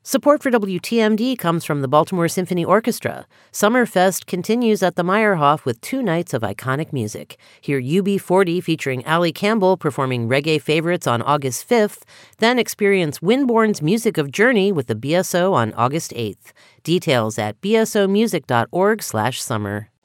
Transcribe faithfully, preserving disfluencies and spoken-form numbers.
Support for W T M D comes from the Baltimore Symphony Orchestra. Summerfest continues at the Meyerhoff with two nights of iconic music. Hear U B forty featuring Ali Campbell performing reggae favorites on August fifth. Then experience Winborn's Music of Journey with the B S O on August eighth. Details at b s o music dot org slash summer.